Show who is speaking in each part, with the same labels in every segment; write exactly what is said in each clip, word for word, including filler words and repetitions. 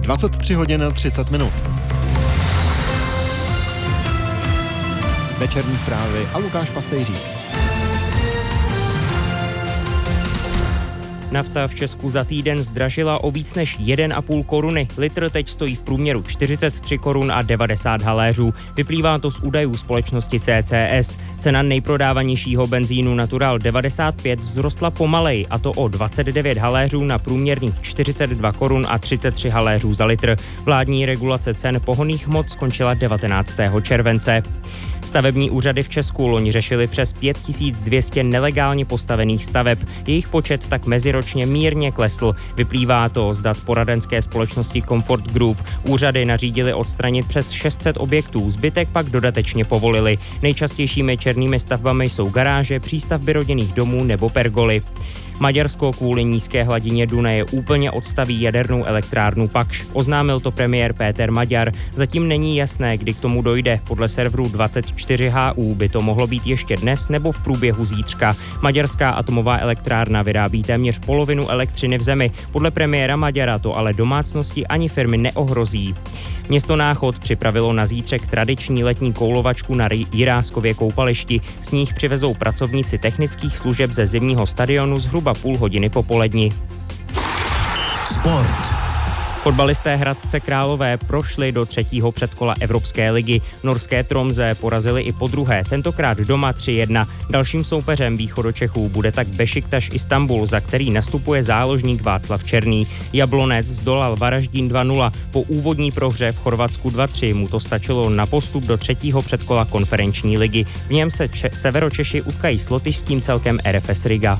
Speaker 1: dvacet tři hodin třicet minut. Večerní zprávy a Lukáš Pastejřík.
Speaker 2: Nafta v Česku za týden zdražila o víc než jedna a půl koruny. Litr teď stojí v průměru čtyřicet tři korun a devadesát haléřů. Vyplývá to z údajů společnosti C C S. Cena nejprodávanějšího benzínu Natural devadesát pět vzrostla pomalej, a to o dvacet devět haléřů na průměrných čtyřicet dva korun a třicet tři haléřů za litr. Vládní regulace cen pohonných hmot skončila devatenáctého července. Stavební úřady v Česku loni řešili přes pět tisíc dvě stě nelegálně postavených staveb. Jejich počet tak meziročně mírně klesl. Vyplývá to z dat poradenské společnosti Comfort Group. Úřady nařídily odstranit přes šest set objektů, zbytek pak dodatečně povolili. Nejčastějšími černými stavbami jsou garáže, přístavby rodinných domů nebo pergoly. Maďarsko kvůli nízké hladině Dunaje úplně odstaví jadernou elektrárnu Pakš. Oznámil to premiér Péter Maďar. Zatím není jasné, kdy k tomu dojde. Podle serveru dvacet čtyři H U by to mohlo být ještě dnes nebo v průběhu zítřka. Maďarská atomová elektrárna vyrábí téměř polovinu elektřiny v zemi. Podle premiéra Maďara to ale domácnosti ani firmy neohrozí. Město Náchod připravilo na zítřek tradiční letní koulovačku na Jiráskově koupališti. S nich přivezou pracovníci technických služeb ze zimního stadionu zhruba půl hodiny po poledni.
Speaker 3: Sport.
Speaker 2: Fotbalisté Hradce Králové prošli do třetího předkola Evropské ligy. Norské Tromsø porazili i podruhé, tentokrát doma tři jedna. Dalším soupeřem Východočechů bude tak Bešiktaš Istanbul, za který nastupuje záložník Václav Černý. Jablonec zdolal Varaždín dva nula. Po úvodní prohře v Chorvatsku dva tři mu to stačilo na postup do třetího předkola konferenční ligy. V něm se Če- Severočeši utkají s lotyšským celkem R F S Riga.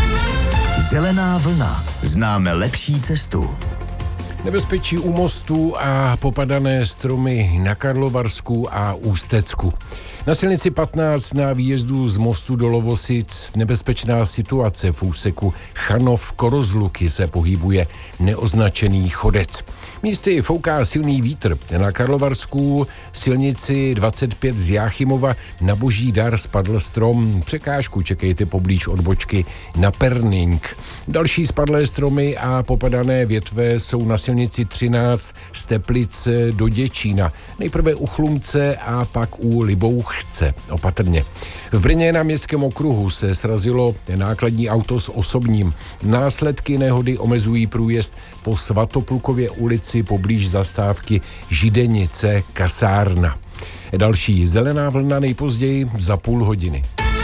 Speaker 3: Zelená vlna. Známe lepší cestu.
Speaker 4: Nebezpečí u mostů a popadané stromy na Karlovarsku a Ústecku. Na silnici patnáct na výjezdu z mostu do Lovosic nebezpečná situace. V úseku Chanov-Korozluky se pohybuje neoznačený chodec. Místy fouká silný vítr. Na Karlovarsku silnici dvacet pět z Jáchymova na Boží dar spadl strom. Překážku čekejte poblíž odbočky na Perning. Další spadlé stromy a popadané větve jsou na silnici třináct z Teplice do Děčína. Nejprve u Chlumce a pak u Libouchce. Opatrně. V Brně na Městském okruhu se srazilo nákladní auto s osobním. Následky nehody omezují průjezd po Svatoplukově ulici poblíž zastávky Židenice kasárna. Další zelená vlna nejpozději za půl hodiny.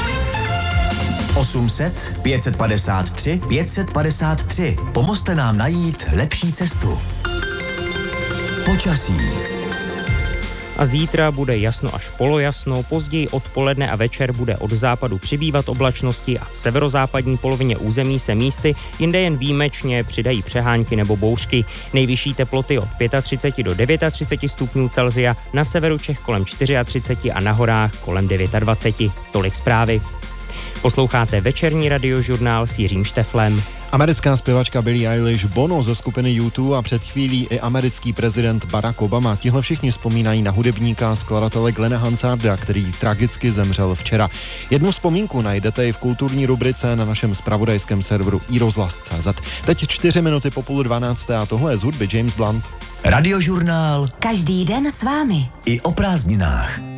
Speaker 3: osm set pět padesát tři pět padesát tři. Pomozte nám najít lepší cestu. Počasí.
Speaker 2: A zítra bude jasno až polojasno, později odpoledne a večer bude od západu přibývat oblačnosti a v severozápadní polovině území se místy jinde jen výjimečně přidají přehánky nebo bouřky. Nejvyšší teploty od třicet pět do třicet devět stupňů Celsia, na severu Čech kolem třicet čtyři a na horách kolem dvacet devět. Tolik zprávy. Posloucháte večerní radiožurnál s Jiřím Šteflem.
Speaker 1: Americká zpěvačka Billie Eilish, Bono ze skupiny U dva a před chvílí i americký prezident Barack Obama. Tihle všichni vzpomínají na hudebníka a skladatele Glena Hansarda, který tragicky zemřel včera. Jednu vzpomínku najdete i v kulturní rubrice na našem zpravodajském serveru i rozhlas tečka cé zet. Teď čtyři minuty po půl dvanácté a tohle je z hudby James Blunt.
Speaker 3: Radiožurnál.
Speaker 5: Každý den s vámi.
Speaker 3: I o prázdninách.